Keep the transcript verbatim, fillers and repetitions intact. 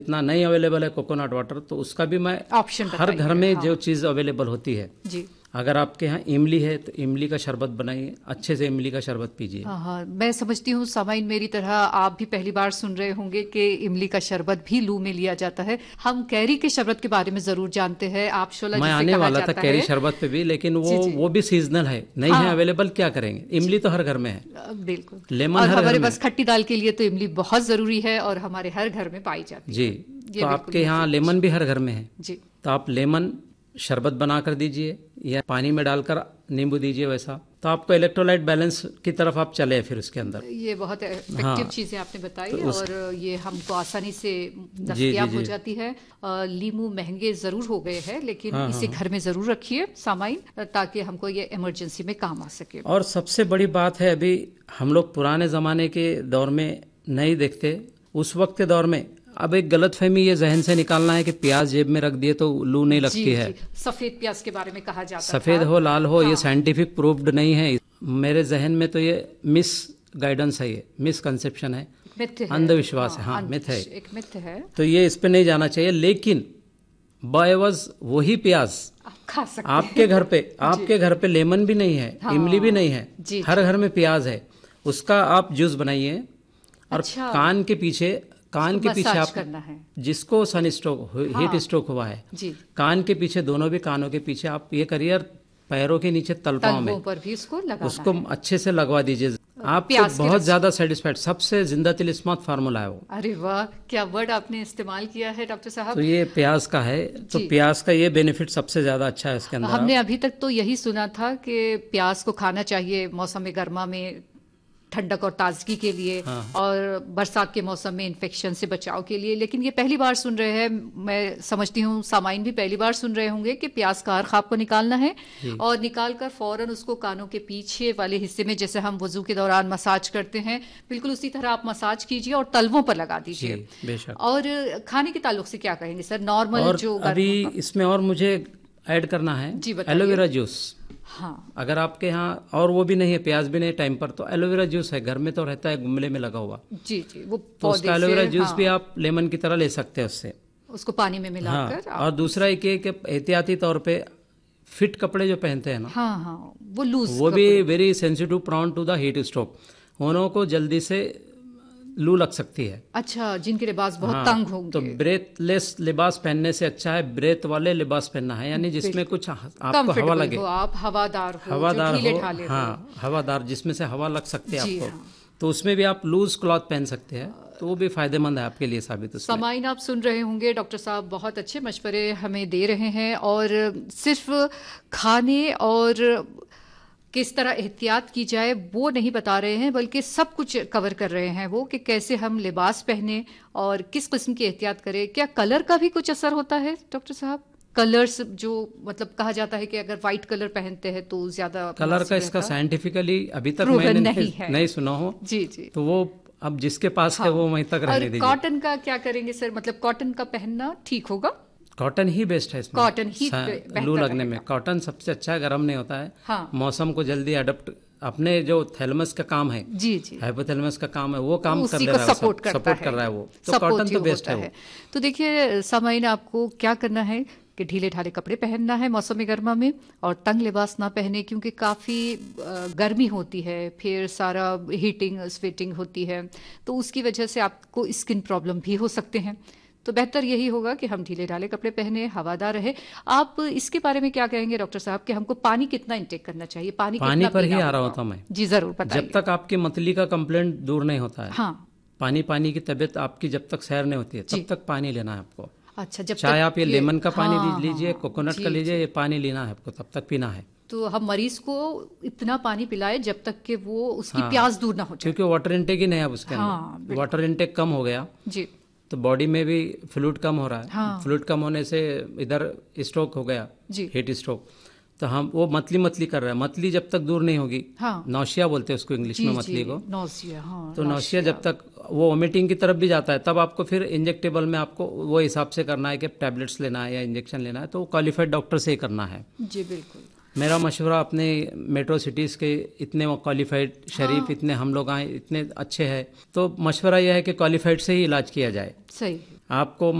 इतना नहीं अवेलेबल है कोकोनट वाटर, तो उसका भी मैं ऑप्शन हर घर में हाँ। जो चीज़ अवेलेबल होती है जी, अगर आपके यहाँ इमली है तो इमली का शरबत बनाइए, अच्छे से इमली का शरबत पीजिए। हाँ हाँ, मैं समझती हूँ सामाइन मेरी तरह आप भी पहली बार सुन रहे होंगे कि इमली का शरबत भी लू में लिया जाता है। हम कैरी के शरबत के बारे में जरूर जानते हैं, आप शोला मैं जिसे आने कहा वाला था जाता कैरी है। शरबत पे भी, लेकिन वो जी, जी। वो भी सीजनल है, नहीं हाँ। है अवेलेबल, क्या करेंगे। इमली तो हर घर में है, अ, बिल्कुल। लेमन और हर घर हमारे में पास खट्टी दाल के लिए तो इमली बहुत जरूरी है और हमारे हर घर में पाई जाती जी। है। ये तो बिल्कुल आपके यहाँ मुझे- लेमन भी हर घर में है, जी तो आप लेमन शरबत बना कर दीजिए या पानी में डालकर नींबू दीजिए, वैसा तो आपको इलेक्ट्रोलाइट बैलेंस की तरफ आप चले फिर उसके अंदर। ये बहुत इफेक्टिव हाँ। चीजें आपने बताई तो उस- और ये हमको आसानी से जी, दस्तयाब जी, हो जी। जाती है। अ, लीमू महंगे जरूर हो गए हैं, लेकिन हाँ, इसे हाँ, घर में जरूर रखिए सामाइन, ताकि हमको ये इमरजेंसी में काम आ सके। और सबसे बड़ी बात है, अभी हम लोग पुराने ज़माने के दौर में नहीं देखते, उस वक्त के दौर में अब एक गलतफहमी ये जहन से निकालना है कि प्याज जेब में रख दिए तो लू नहीं लगती जी, है। जी। सफेद प्याज के बारे में कहा जाता सफ़ेद था। हो लाल हो, हाँ। ये साइंटिफिक प्रूव्ड नहीं है। मेरे जहन में तो ये मिस गाइडेंस है, ये मिस कंसेप्शन है, मिथ है, अंधविश्वास है, हाँ अंध- मिथ है। एक मिथ है। तो ये इस पे नहीं जाना चाहिए, लेकिन बायवज वही प्याज आप खा सकते आपके घर पे आपके घर पे लेमन भी नहीं है, हाँ। इमली भी नहीं है, जी, हर घर में प्याज है, उसका आप जूस बनाइए और अच्छा। कान के पीछे कान के पीछे मसाज आप करना है। जिसको सन स्ट्रोक हाँ। हीट स्ट्रोक हुआ है, जी। कान के पीछे, दोनों भी कानों के पीछे आप ये करिए और पैरों के नीचे तलपाओं तलवों में पर भी उसको लगाना उसको है। अच्छे से लगवा दीजिए, आपको प्याज के बहुत रस- ज्यादा सेटिस्फाइड, सबसे जिंदा तिल स्मार्ट फार्मूला है वो। अरे वाह, क्या वर्ड आपने इस्तेमाल किया है डॉक्टर साहब। तो ये प्याज का है, तो जी। प्याज का ये बेनिफिट सबसे ज्यादा अच्छा है इसके अंदर। हमने आप- अभी तक तो यही सुना था कि प्याज को खाना चाहिए मौसम गर्मा में ठंडक और ताजगी के लिए, हाँ। और बरसात के मौसम में इन्फेक्शन से बचाव के लिए, लेकिन ये पहली बार सुन रहे हैं। मैं समझती हूँ सामाइन भी पहली बार सुन रहे होंगे कि प्याज का हर खाब को निकालना है और निकाल कर फौरन उसको कानों के पीछे वाले हिस्से में, जैसे हम वजू के दौरान मसाज करते हैं, बिल्कुल उसी तरह आप मसाज कीजिए और तलवों पर लगा दीजिए। जी, बेशक। और खाने के ताल्लुक से क्या कहेंगे सर, नॉर्मल और जो अभी गर्म- इसमें और मुझे ऐड करना है जी, बताइए। Aloe vera juice. हाँ अगर आपके यहाँ और वो भी नहीं है, प्याज भी नहीं टाइम पर, तो एलोवेरा जूस है, घर में तो रहता है गमले में लगा हुआ, जी जी, वो तो पौधे उसका एलोवेरा से, जूस हाँ, भी आप लेमन की तरह ले सकते हैं उससे। उसको पानी में हाँ, मिलाकर आप- और दूसरा एक ये कि एहतियाती तौर पे फिट कपड़े जो पहनते हैं ना, हाँ हाँ, वो लूज वो भी very sensitive, prone to the heat stroke, उन्हों को जल्दी से लू लग सकती है। अच्छा, जिनके लिबास बहुत हाँ, तंग होंगे, तो ब्रेथलेस लिबास पहनने से अच्छा है ब्रेथ वाले लिबास पहनना है, यानी जिसमें कुछ आपको हवा Comfortable लगे, हो, आप हवादार हो, हवादार जो ढीले हो, ढाले हो। हाँ हवादार, जिसमें से हवा लग सकती है जी, आपको, हाँ। तो उसमें भी आप लूज क्लॉथ पहन सकते हैं, तो वो भी फायदेमंद है आपके लिए साबित उसमें। सामाइन आप सुन रहे होंगे, डॉक्टर साहब बहुत अच्छे मशवरे हमें दे रहे हैं, और सिर्फ खाने और किस तरह एहतियात की जाए वो नहीं बता रहे हैं, बल्कि सब कुछ कवर कर रहे हैं वो, कि कैसे हम लिबास पहने और किस किस्म की एहतियात करें। क्या कलर का भी कुछ असर होता है डॉक्टर साहब? कलर्स जो मतलब कहा जाता है कि अगर वाइट कलर पहनते हैं तो ज्यादा कलर का मुनासिब इसका रहता। साइंटिफिकली अभी तक Proven मैंने नहीं नहीं, है। नहीं सुना हो, जी जी। तो वो अब जिसके पास है हाँ। वो वहीं तक रहने और दीजिए। कॉटन का क्या करेंगे सर, मतलब कॉटन का पहनना ठीक होगा? कॉटन ही बेस्ट है इसमें, कॉटन ही सा- बे- बेहतर लू लगने में रहेगा। कॉटन सबसे अच्छा है, गर्म नहीं होता है, हाँ। मौसम को जल्दी अडप्ट, अपने जो थैलेमस का काम है, जी जी, हाइपोथैलेमस का काम है, वो काम कर उसी ले को रहा है, सपोर्ट करता सपोर्ट है, कर रहा है वो, तो supportive कॉटन तो बेस्ट होता है वो। तो देखिए सामाइन, आपको क्या करना है कि ढीले ढाले कपड़े पहनना है मौसम गर्मा में, और तंग लिबास ना पहने, क्योंकि काफ़ी गर्मी होती है, फिर सारा हीटिंग स्वेटिंग होती है, तो उसकी वजह से आपको स्किन प्रॉब्लम भी हो सकते हैं। तो बेहतर यही होगा कि हम ढीले ढाले कपड़े पहने, हवादार रहे। आप इसके बारे में क्या कहेंगे डॉक्टर साहब, कि हमको पानी कितना इंटेक करना चाहिए, पानी पानी कितना पर ही पीना आ रहा होगा? होता मैं, जी जरूर बताइए। जब तक आपकी मतली का कंप्लेंट दूर नहीं होता है, हाँ, पानी पानी की तबीयत आपकी जब तक सैर नहीं होती है, जी। तब तक पानी लेना है आपको। अच्छा, जब चाहे तक आप ये लेमन का पानी हाँ, लीजिए, हाँ, कोकोनट जी, का लीजिए, जी। ये पानी लेना है आपको, तब तक पीना है। तो हम मरीज को इतना पानी पिलाए जब तक कि वो उसकी हाँ, प्यास दूर ना हो जाए। क्योंकि वाटर इनटेक ही नहीं है अब उसके हाँ, अंदर, वाटर इनटेक कम हो गया जी तो बॉडी में भी फ्लूइड कम हो रहा है, हाँ। फ्लूइड कम होने से इधर स्ट्रोक हो गया, जी। हीट स्ट्रोक, तो हम वो मतली मतली कर रहा है, मतली जब तक दूर नहीं होगी, हाँ, नौशिया बोलते हैं उसको इंग्लिश जी में जी, मतली को, नौसिया, हाँ, तो नौशिया जब तक वो वोमिटिंग की तरफ भी जाता है, तब आपको फिर इंजेक्टेबल में आपको वो हिसाब से करना है कि टैबलेट्स लेना है या इंजेक्शन लेना है, तो क्वालिफाइड डॉक्टर से ही करना है। जी बिल्कुल। मेरा मशवरा अपने मेट्रो सिटीज़ के इतने क्वालिफाइड शरीफ, हाँ। इतने हम लोग आए, इतने अच्छे हैं, तो मशवरा यह है कि क्वालिफाइड से ही इलाज किया जाए। सही। आपको